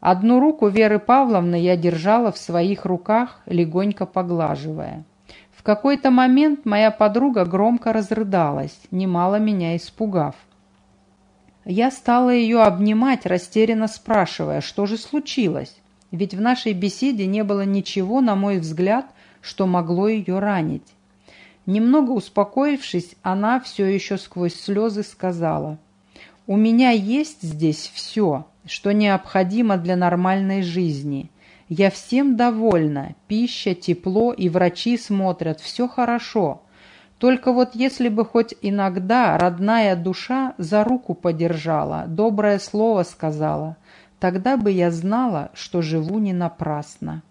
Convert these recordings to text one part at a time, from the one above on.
Одну руку Веры Павловны я держала в своих руках, легонько поглаживая. В какой-то момент моя подруга громко разрыдалась, немало меня испугав. Я стала ее обнимать, растерянно спрашивая, что же случилось, ведь в нашей беседе не было ничего, на мой взгляд, что могло ее ранить. Немного успокоившись, она все еще сквозь слезы сказала: «У меня есть здесь все, что необходимо для нормальной жизни. Я всем довольна, пища, тепло и врачи смотрят, все хорошо. Только вот если бы хоть иногда родная душа за руку подержала, доброе слово сказала, тогда бы я знала, что живу не напрасно».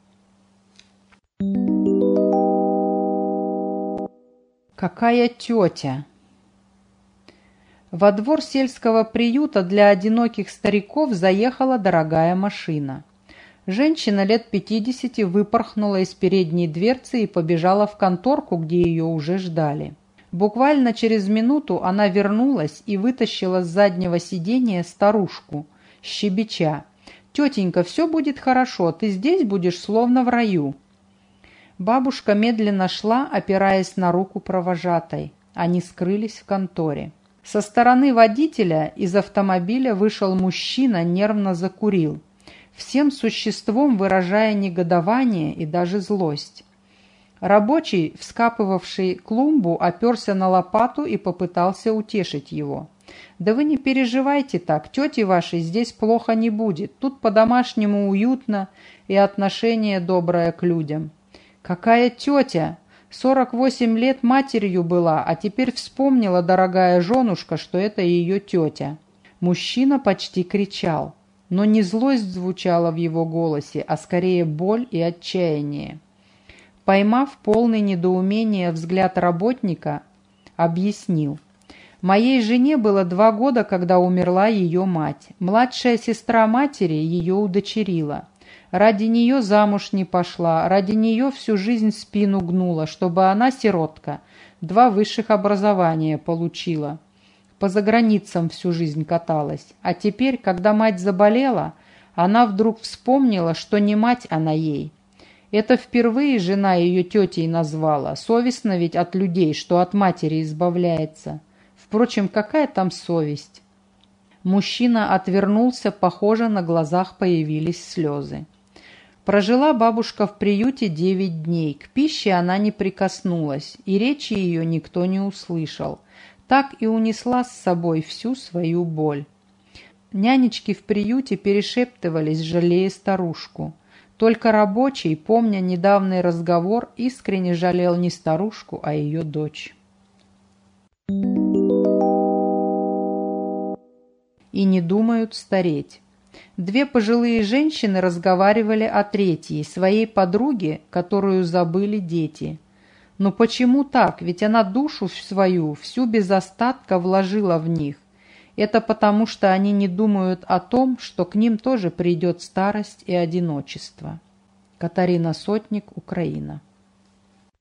Какая тетя! Во двор сельского приюта для одиноких стариков заехала дорогая машина. Женщина лет 50 выпорхнула из передней дверцы и побежала в конторку, где ее уже ждали. Буквально через минуту она вернулась и вытащила с заднего сиденья старушку, щебеча: «Тетенька, все будет хорошо, ты здесь будешь словно в раю». Бабушка медленно шла, опираясь на руку провожатой. Они скрылись в конторе. Со стороны водителя из автомобиля вышел мужчина, нервно закурил, всем существом выражая негодование и даже злость. Рабочий, вскапывавший клумбу, оперся на лопату и попытался утешить его. «Да вы не переживайте так, тети вашей здесь плохо не будет, тут по-домашнему уютно и отношение доброе к людям». «Какая тетя? 48 лет матерью была, а теперь вспомнила, дорогая женушка, что это ее тетя». Мужчина почти кричал, но не злость звучала в его голосе, а скорее боль и отчаяние. Поймав полный недоумения взгляд работника, объяснил: «Моей жене было 2 года, когда умерла ее мать. Младшая сестра матери ее удочерила. Ради нее замуж не пошла, ради нее всю жизнь спину гнула, чтобы она, сиротка, 2 высших образования получила. По заграницам всю жизнь каталась. А теперь, когда мать заболела, она вдруг вспомнила, что не мать она ей. Это впервые жена ее тетей назвала. Совестно ведь от людей, что от матери избавляется. Впрочем, какая там совесть?» Мужчина отвернулся, похоже, на глазах появились слезы. Прожила бабушка в приюте 9 дней. К пище она не прикоснулась, и речи ее никто не услышал. Так и унесла с собой всю свою боль. Нянечки в приюте перешептывались, жалея старушку. Только рабочий, помня недавний разговор, искренне жалел не старушку, а ее дочь. И не думают стареть. 2 пожилые женщины разговаривали о третьей, своей подруге, которую забыли дети. Но почему так? Ведь она душу свою всю без остатка вложила в них. Это потому, что они не думают о том, что к ним тоже придет старость и одиночество. Катерина Сотник, Украина.